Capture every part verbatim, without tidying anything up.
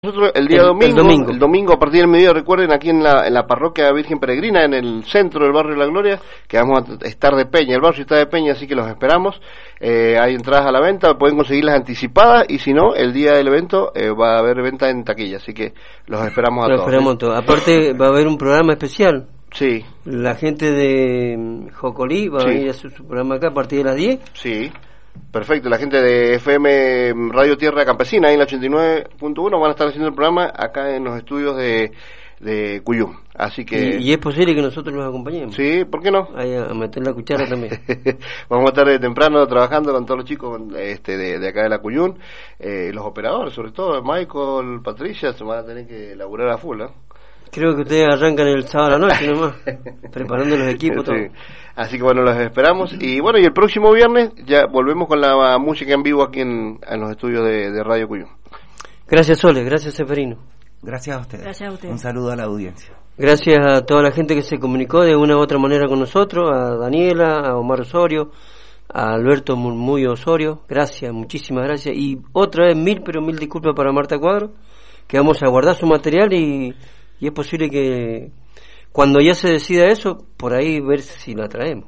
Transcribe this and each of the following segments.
Nosotros el día el, domingo, el domingo, el domingo a partir del mediodía, recuerden, aquí en la, en la parroquia Virgen Peregrina, en el centro del barrio de La Gloria, que vamos a estar de peña, el barrio está de peña, así que los esperamos. Eh, hay entradas a la venta, pueden conseguirlas anticipadas, y si no, el día del evento eh, va a haber venta en taquilla, así que los esperamos a los todos. Esperamos todos. Aparte va a haber un programa especial. Sí. La gente de Jocolí va sí. a venir a hacer su programa acá a partir de las diez. Sí. Perfecto, la gente de F M Radio Tierra Campesina, ahí en la ochenta y nueve punto uno, van a estar haciendo el programa acá en los estudios de, de Cuyum. Así que... Y, y es posible que nosotros los acompañemos. Sí, ¿por qué no? Ahí a, a meter la cuchara también. Vamos a estar de temprano trabajando con todos los chicos este, de, de acá de la Cuyum, eh, los operadores, sobre todo, Michael, Patricia, se van a tener que laburar a full, ¿eh? Creo que ustedes arrancan el sábado a la noche nomás, preparando los equipos, todo. Sí. Así que bueno, los esperamos. Y bueno, y el próximo viernes ya volvemos con la música en vivo aquí en, en los estudios de, de Radio Cuyum. Gracias, Sole, gracias, Seferino. Gracias a ustedes. Gracias a ustedes. Un saludo a la audiencia. Gracias a toda la gente que se comunicó de una u otra manera con nosotros, a Daniela, a Omar Osorio, a Alberto Murmullo Osorio. Gracias, muchísimas gracias. Y otra vez mil, pero mil disculpas para Marta Cuadro, que vamos a guardar su material y... Y es posible que cuando ya se decida eso, por ahí ver si la traemos.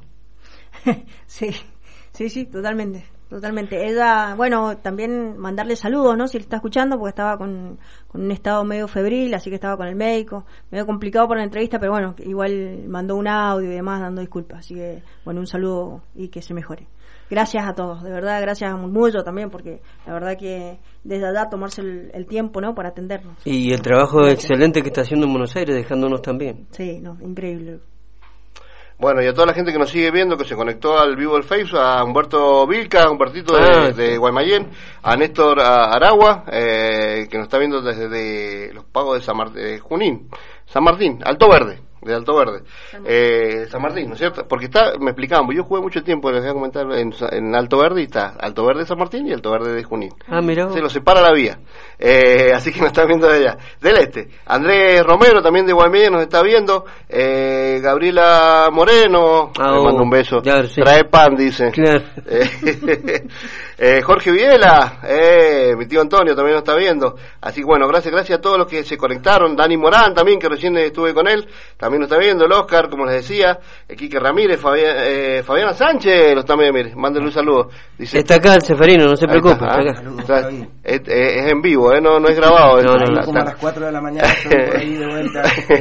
Sí, sí, sí, totalmente, totalmente. Ella, bueno, también mandarle saludos, ¿no? Si él está escuchando, porque estaba con, con un estado medio febril, así que estaba con el médico, medio complicado por la entrevista, pero bueno, igual mandó un audio y demás dando disculpas. Así que, bueno, un saludo y que se mejore. Gracias a todos, de verdad, gracias a Murmullo también, porque la verdad que desde allá tomarse el, el tiempo, ¿no?, para atendernos. Y el trabajo gracias. excelente que está haciendo en Buenos Aires, dejándonos también. Sí, no, increíble. Bueno, y a toda la gente que nos sigue viendo, que se conectó al vivo del Facebook, a Humberto Vilca, a Humbertito ah, de, de Guaymallén, a Néstor Aragua, eh, que nos está viendo desde de los pagos de San Martín, de Junín, San Martín, Alto Verde. De Alto Verde, eh, San Martín, ¿no es cierto? Porque está, me explicaban, yo jugué mucho tiempo, les voy a comentar, en, en Alto Verde, y está Alto Verde de San Martín y Alto Verde de Junín. Ah, mira. Se lo separa la vía, eh, así que nos están viendo de allá. Del este, Andrés Romero, también de Guaymallén, nos está viendo, eh, Gabriela Moreno, ah, le oh, mando un beso, ya, sí. Trae pan, dice. Claro. Eh, eh, Jorge Viela, eh, mi tío Antonio también nos está viendo, así que bueno, gracias, gracias a todos los que se conectaron, Dani Morán también, que recién estuve con él, también nos está viendo, el Oscar, como les decía, el Quique Ramírez, Fabián, eh, Fabiana Sánchez, los también, mire, mándenle un saludo. Dice, está acá el Seferino, no se preocupe. Está, está ¿eh? acá. Está, es, es en vivo, ¿eh? no, no es grabado. No, es, no, no, como a las cuatro de la mañana estoy por ahí de vuelta.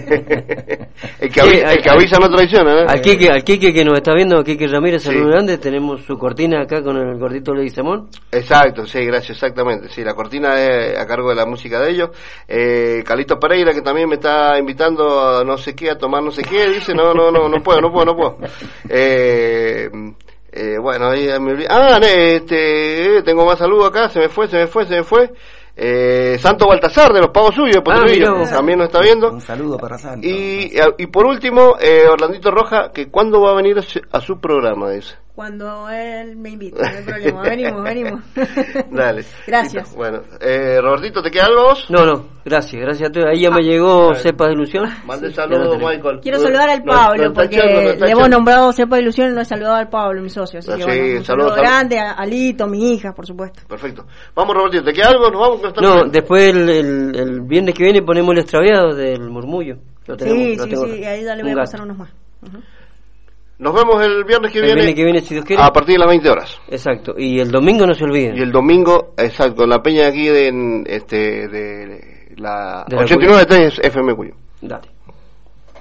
el, que avisa, el que avisa no traiciona, ¿eh? Al Quique, al Quique que nos está viendo, Quique Ramírez, saludo sí. grande, tenemos su cortina acá con el gordito Leguizamón. Exacto, sí, gracias, exactamente, sí, la cortina es a cargo de la música de ellos. Eh, Calito Pereira, que también me está invitando a no sé qué, a tomar no sé qué, dice, no, no, no, no puedo, no puedo, no puedo. Eh, eh, bueno, ahí me olvidé. Ah, este, tengo más saludos acá, se me fue, se me fue, se me fue. Eh, Santo Baltasar de los Pagos Suyos, de Potrerillo, ah, también nos está viendo. Un saludo para Santo. Y, y por último, eh, Orlandito Roja, que cuándo va a venir a su, a su programa, dice. Cuando él me invita, no hay problema, venimos, venimos. Dale. Gracias. Bueno, eh, Robertito, ¿te queda algo vos? No, no, gracias, gracias a todos. Ahí ya me llegó Cepa de Ilusión. Mande Sí, saludos, Michael. Quiero saludar al Pablo, no, no porque echando, no le hemos nombrado Cepa de Ilusión y no he saludado al Pablo, mi socio. Así ah, que sí, bueno, un saludo, saludo grande a Alito, mi hija, por supuesto. Perfecto. Vamos, Robertito, ¿te queda algo? Nos vamos. Que no, después el, el, el viernes que viene ponemos el extraviado del Murmullo. Lo tenemos, sí, lo sí, tengo sí, y ahí ya le voy a pasar unos más. Uh-huh. Nos vemos el viernes que el viene. El viernes que viene, si Dios quiere. A partir de las veinte horas. Exacto. Y el domingo no se olviden. Y el domingo, exacto, la peña aquí de, este, de la, de la ochenta y nueve punto tres F M Cuyo. Dale.